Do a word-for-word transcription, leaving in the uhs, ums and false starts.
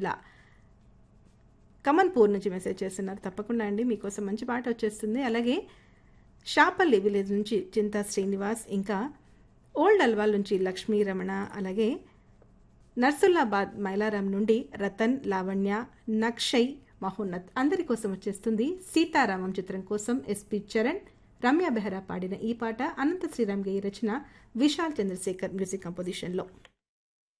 జిల్లా కమన్పూర్ నుంచి మెసేజ్ చేస్తున్నారు. తప్పకుండా అండి, మీకోసం మంచి పాట వచ్చేస్తుంది. అలాగే షాపల్లి విలేజ్ నుంచి చింతా శ్రీనివాస్, ఇంకా ఓల్డ్ అల్వాల్ నుంచి లక్ష్మీ రమణ, అలాగే నర్సుల్లాబాద్ మైలారాం నుండి రతన్, లావణ్య, నక్షయ్, మహోన్నత్ అందరి కోసం వచ్చేస్తుంది. సీతారామం చిత్రం కోసం ఎస్పి చరణ్, రమ్య బెహరా పాడిన ఈ పాట అనంత శ్రీరామ్ గేయ రచన, విశాల్ చంద్రశేఖర్ మ్యూజిక్ కంపోజిషన్లో.